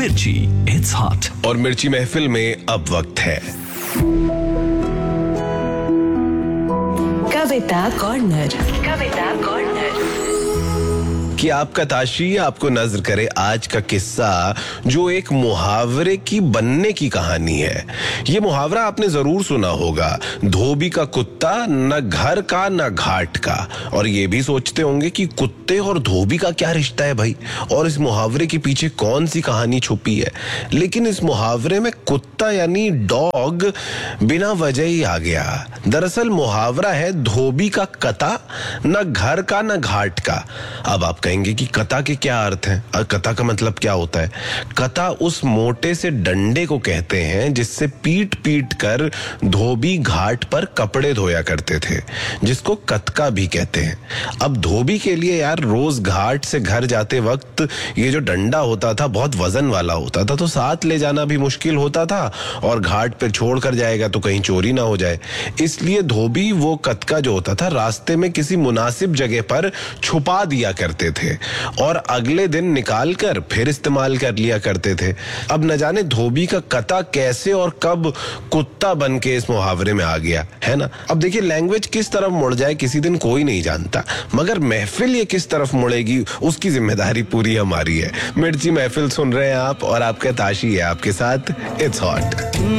मिर्ची, it's hot. और मिर्ची महफिल में अब वक्त है कविता कॉर्नर। कि आपका ताशी आपको नजर करे आज का किस्सा, जो एक मुहावरे की बनने की कहानी है। ये मुहावरा आपने जरूर सुना होगा, धोबी का कुत्ता न घर का न घाट का। और ये भी सोचते होंगे कि कुत्ते और धोबी का क्या रिश्ता है भाई, और इस मुहावरे के पीछे कौन सी कहानी छुपी है। लेकिन इस मुहावरे में कुत्ता यानी डॉग बिना वजह ही आ गया। दरअसल मुहावरा है धोबी का कता, न घर का न घाट का। अब आप कहेंगे कि कता के क्या अर्थ है, और कता का मतलब क्या होता है। कता उस मोटे से डंडे को कहते हैं जिससे पीट पीट कर धोबी घाट पर कपड़े धोया करते थे, जिसको कतका भी कहते हैं। अब धोबी के लिए यार रोज घाट से घर जाते वक्त ये जो डंडा होता था बहुत वजन वाला होता था, तो साथ ले जाना भी मुश्किल होता था, और घाट पर छोड़ कर जाएगा तो कहीं चोरी ना हो जाए। इसलिए धोबी वो कतका जो होता था रास्ते में किसी मुनासिब जगह पर छुपा दिया करते थे और अगले दिन निकाल कर फिर इस्तेमाल कर लिया करते थे। अब न जाने धोबी का कता कैसे और कब कुत्ता बन के इस मुहावरे में आ गया, है ना। अब देखिए लैंग्वेज किस तरफ मुड़ जाए किसी दिन कोई नहीं जानता, मगर महफिल ये किस तरफ मुड़ेगी उसकी जिम्मेदारी पूरी हमारी है। मिर्ची महफिल सुन रहे हैं आप, और आपका ताशी है आपके साथ, इट्स हॉट।